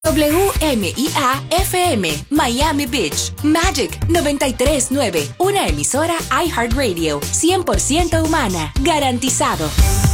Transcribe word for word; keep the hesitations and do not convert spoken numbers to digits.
W M I A F M, Miami Beach, Magic noventa y tres punto nueve, una emisora iHeartRadio, cien por ciento humana, garantizado.